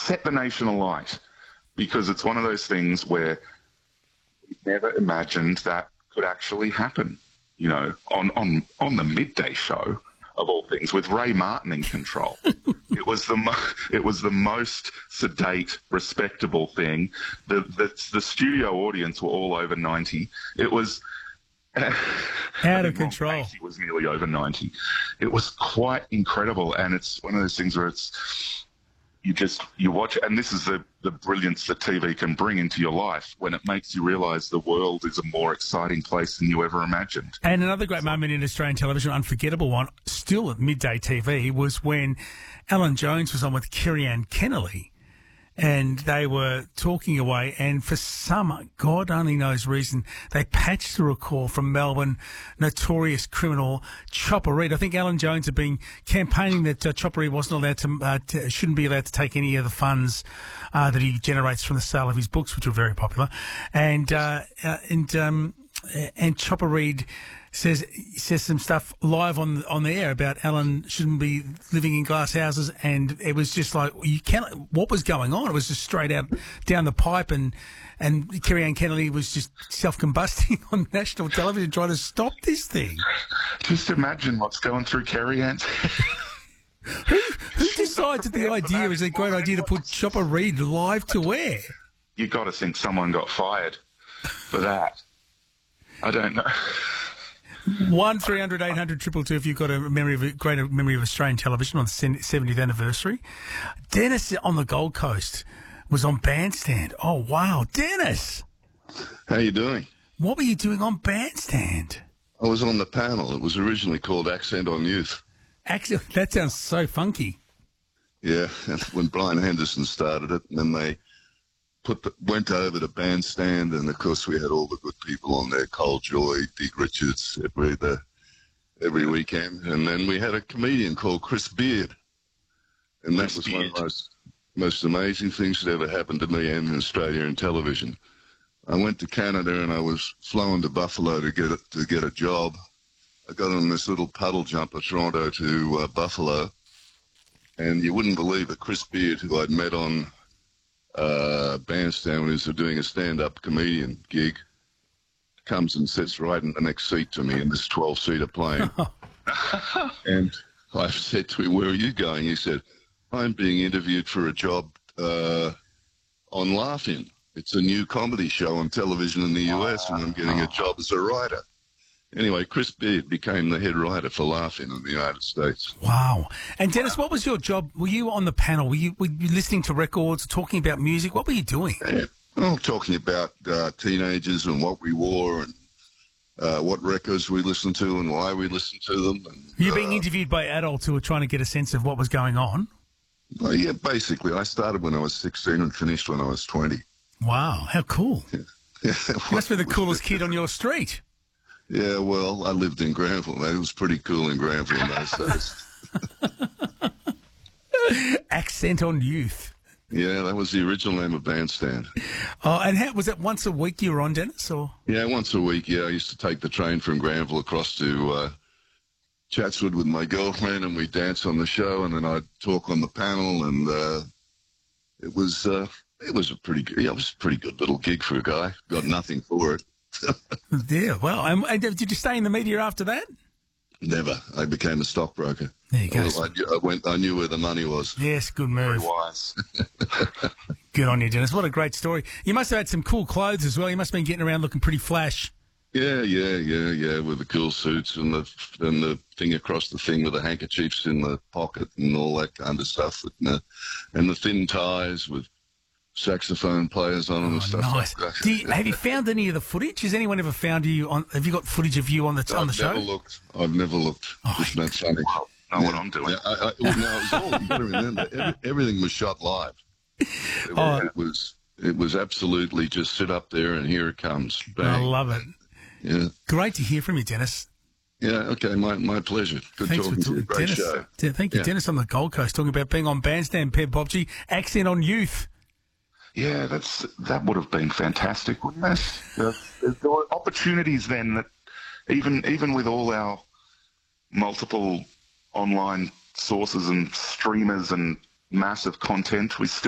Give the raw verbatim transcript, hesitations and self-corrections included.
set the nation alight, because it's one of those things where we never imagined that could actually happen. You know, on, on, on the midday show, of all things, with Ray Martin in control. It was the mo- it was the most sedate, respectable thing. The, the the studio audience were all over ninety. It was uh, out of control. It was nearly over ninety. It was quite incredible, and it's one of those things where it's you just you watch it, and this is the the brilliance that T V can bring into your life when it makes you realise the world is a more exciting place than you ever imagined. And another great moment in Australian television, unforgettable one, still at midday T V, was when Alan Jones was on with Kerry-Anne Kennerley, and they were talking away, and for some God only knows reason, they patched through a call from Melbourne notorious criminal Chopper Read. I think Alan Jones had been campaigning that uh, Chopper Read wasn't allowed to, uh, to, shouldn't be allowed to take any of the funds uh, that he generates from the sale of his books, which were very popular, and uh, uh, and um, and Chopper Read says says some stuff live on on the air about Alan shouldn't be living in glass houses, and it was just like you can't. What was going on? It was just straight out down the pipe, and and Kerry-Anne Kennerley was just self-combusting on national television trying to stop this thing. Just imagine what's going through Kerry-Anne's head. who, who decides that the idea is a great idea to put Chopper Read live to air? You got to think someone got fired for that. I don't know. One three hundred eight hundred triple two if you've got a memory of a great memory of Australian television on the seventieth anniversary. Dennis on the Gold Coast was on Bandstand. Oh wow, Dennis! How you doing? What were you doing on Bandstand? I was on the panel. It was originally called Accent on Youth. Accent. That sounds so funky. Yeah, and when Brian Henderson started it, and then they put the, went over to Bandstand, and of course we had all the good people on there, Cole Joy, Dig Richards, every the, every weekend, and then we had a comedian called Chris Beard, and that Chris was Beard. one of the most, most amazing things that ever happened to me in Australia in television. I went to Canada and I was flown to Buffalo to get a, to get a job. I got on this little puddle jumper, Toronto to uh, Buffalo, and you wouldn't believe it, Chris Beard, who I'd met on uh, Bandstand when he was doing a stand-up comedian gig, comes and sits right in the next seat to me in this twelve-seater plane. And I said to him, "Where are you going?" He said, "I'm being interviewed for a job uh, on Laugh-In. It's a new comedy show on television in the U S, and I'm getting a job as a writer." Anyway, Chris Beard became the head writer for Laugh-In in the United States. Wow. And Dennis, what was your job? Were you on the panel? Were you, were you listening to records, talking about music? What were you doing? Yeah. Well, talking about uh, teenagers and what we wore and uh, what records we listened to and why we listened to them. And, were you being uh, interviewed by adults who were trying to get a sense of what was going on? Well, yeah, basically. I started when I was sixteen and finished when I was twenty. Wow, how cool. Yeah. Yeah, You must be the coolest kid on your street. Yeah, well, I lived in Granville. It was pretty cool in Granville in those days. Accent on Youth. Yeah, that was the original name of Bandstand. Oh, and how, was it once a week you were on, Dennis? Or? Yeah, once a week, yeah. I used to take the train from Granville across to uh, Chatswood with my girlfriend, and we'd dance on the show, and then I'd talk on the panel, and uh, it was uh, it was a pretty good, yeah, it was a pretty good little gig for a guy. Got nothing for it. Yeah, well, and, and did you stay in the media after that? Never. I became a stockbroker. There you go. I, I went. I knew where the money was. Yes, good move. Very wise. Good on you, Dennis. What a great story. You must have had some cool clothes as well. You must have been getting around looking pretty flash. Yeah, yeah, yeah, yeah. With the cool suits and the and the thing across the thing with the handkerchiefs in the pocket and all that kind of stuff, and the, and the thin ties with saxophone players on them Oh, and stuff nice. like that. Do you, have you found any of the footage? Has anyone ever found you on? Have you got footage of you on the on the I've show? never looked. I've never looked. Oh, Isn't that funny? Well, know yeah, what I'm doing. Yeah, I, I, well, no, it was all, you got to remember, every, everything was shot live. It, Oh. it was it was absolutely just sit up there and here it comes. I Bang. love it. Yeah, Great to hear from you, Dennis. yeah. Okay, my my pleasure. Good Thanks talking for to you. talking, Great Dennis. show. D- Thank you, Yeah. Dennis, on the Gold Coast, talking about being on Bandstand. Peb Popchi, Accent on Youth. Yeah, that's that would have been fantastic, wouldn't it? There, there were opportunities then that even even with all our multiple online sources and streamers and massive content, we still